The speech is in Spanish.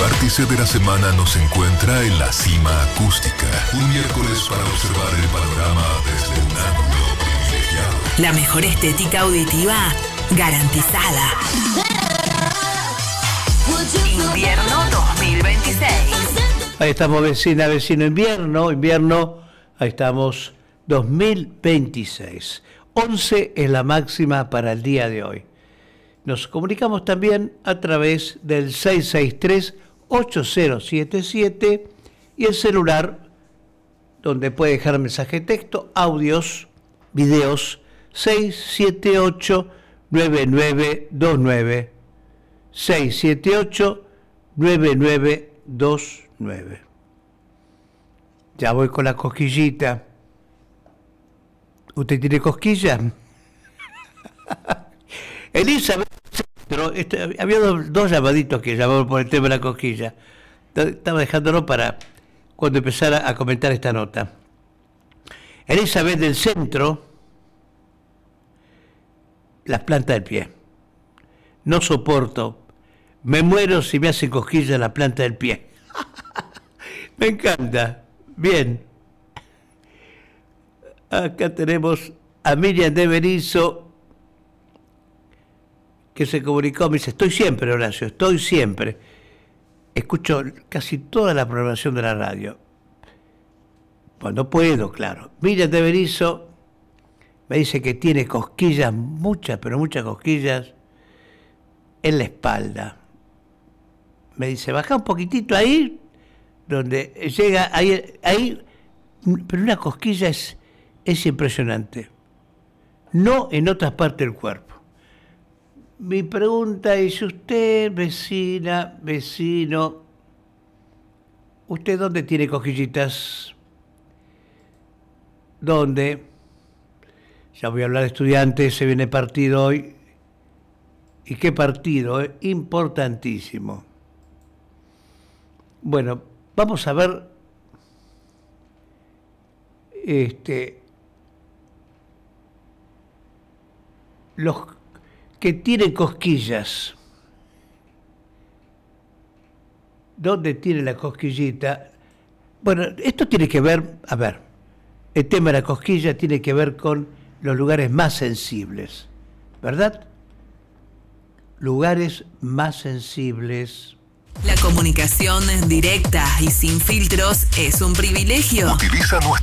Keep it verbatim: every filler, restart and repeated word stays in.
vértice de la semana nos encuentra en la cima acústica. Un miércoles para observar el panorama desde un ángulo privilegiado. La mejor estética auditiva garantizada. Invierno dos mil veintiséis. Ahí estamos, vecina, vecino, invierno, invierno, ahí estamos, dos mil veintiséis. once es la máxima para el día de hoy. Nos comunicamos también a través del seis seis tres, ocho cero siete siete y el celular donde puede dejar mensaje de texto, audios, videos, seis siete ocho, nueve nueve dos nueve. seis siete ocho, nueve nueve dos nueve. Ya voy con la cosquillita. ¿Usted tiene cosquilla? Elizabeth, pero este, había dos, dos llamaditos que llamaban por el tema de la cosquilla. Estaba dejándolo para cuando empezara a comentar esta nota. Elizabeth del centro, las plantas del pie. No soporto. Me muero si me hace cosquilla la planta del pie. Me encanta. Bien. Acá tenemos a Miriam de Berizo, que se comunicó, me dice, estoy siempre, Horacio, estoy siempre. Escucho casi toda la programación de la radio. Cuando puedo, claro. Miriam de Berizo me dice que tiene cosquillas, muchas, pero muchas cosquillas en la espalda. Me dice, baja un poquitito ahí, donde llega, ahí, ahí, pero una cosquilla es, es impresionante. No en otras partes del cuerpo. Mi pregunta es, usted, vecina, vecino, ¿usted dónde tiene cosquillitas? ¿Dónde? Ya voy a hablar de Estudiantes, se viene partido hoy. ¿Y qué partido? Eh? Importantísimo. Bueno, vamos a ver este, los que tienen cosquillas. ¿Dónde tiene la cosquillita? Bueno, esto tiene que ver, a ver, el tema de la cosquilla tiene que ver con los lugares más sensibles, ¿verdad? Lugares más sensibles. La comunicación directa y sin filtros es un privilegio. Utiliza nuestra